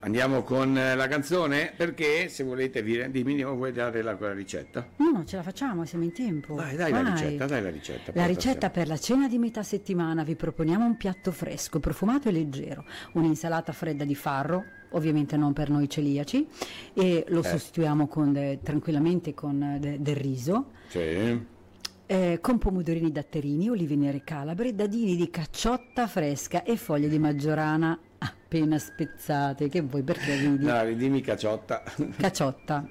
Andiamo con la canzone, perché se volete dimmi, vuoi dare la ricetta? No, ce la facciamo, siamo in tempo. Dai, Vai. la ricetta, dai la ricetta. La ricetta per la cena di metà settimana: vi proponiamo un piatto fresco, profumato e leggero, un'insalata fredda di farro, ovviamente non per noi celiaci, e lo sostituiamo tranquillamente con del riso. Sì. Con pomodorini datterini, olive nere calabre, dadini di cacciotta fresca e foglie di maggiorana appena spezzate. Che vuoi, perché ridi? No, dimmi cacciotta. Cacciotta.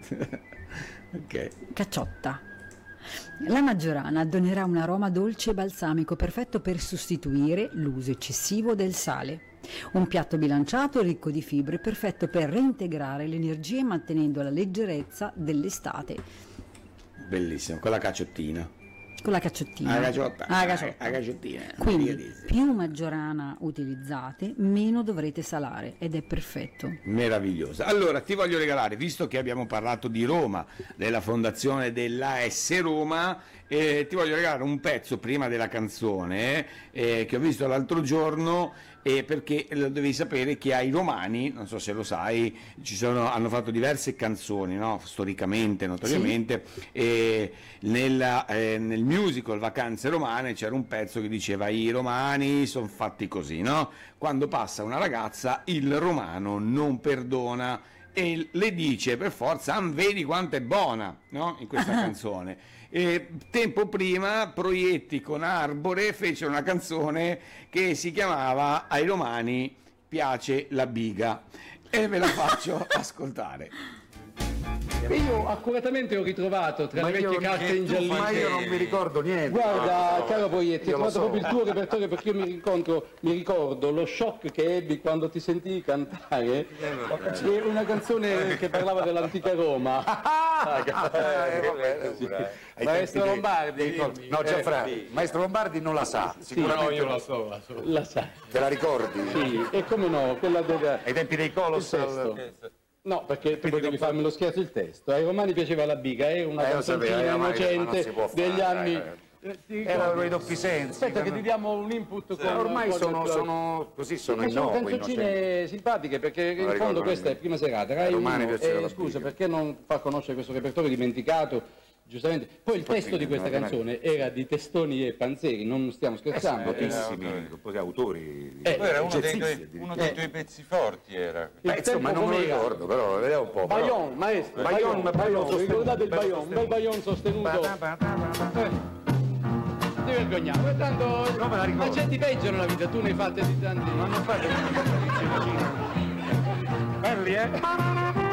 Ok. Cacciotta. La maggiorana donerà un aroma dolce e balsamico, perfetto per sostituire l'uso eccessivo del sale. Un piatto bilanciato, ricco di fibre, perfetto per reintegrare le energie mantenendo la leggerezza dell'estate. Bellissimo, con la cacciottina. Con la cacciottina. La cacciotta. La cacciotta. La cacciottina. Quindi più maggiorana utilizzate, meno dovrete salare, ed è perfetto. Meravigliosa. Allora ti voglio regalare, visto che abbiamo parlato di Roma, della fondazione dell'AS Roma, ti voglio regalare un pezzo prima della canzone che ho visto l'altro giorno, perché devi sapere che ai Romani, non so se lo sai, hanno fatto diverse canzoni, no? Storicamente, notoriamente, sì. E nel musical Vacanze Romane c'era un pezzo che diceva: i romani sono fatti così, no? Quando passa una ragazza il romano non perdona e le dice per forza: vedi quanto è buona, no? In questa canzone. E tempo prima Proietti con Arbore fecero una canzone che si chiamava Ai romani piace la biga, e ve la faccio ascoltare. Io accuratamente ho ritrovato tra le vecchie carte ingiallite. Ma io non mi ricordo niente. Guarda, caro Proietti, ho trovato proprio il tuo repertorio, perché io mi ricordo lo shock che ebbi quando ti sentii cantare una canzone che parlava dell'antica Roma. Maestro Lombardi. No, Gianfranco, Maestro Lombardi non la sa, sicuramente. No, io la so. La sa. Te la ricordi? Sì, e come no, quella ai tempi dei Colossal. No, perché tu potevi farmi lo scherzo, il testo. Ai romani piaceva la biga, era una canzoncina innocente degli anni. Erano i doppi sensi. Aspetta che ti diamo un input. Ormai sono così, sono innocui. Sono canzoncine simpatiche, perché in fondo questa è prima serata. Rai Uno, scusa, perché non far conoscere questo repertorio dimenticato? Giustamente. Poi il testo di questa canzone era di Testoni e Panzeri, non stiamo scherzando. Notissimi autori. Era uno dei tuoi pezzi forti, era. Insomma, non me lo ricordo, però vediamo un po'. Bayon, maestro. Bayon, ricordate il Bayon? Un bel Bayon sostenuto. Ti vergognare, tanto ma c'è di peggio nella vita, tu ne hai fatte di tanti. Ma non fate belli,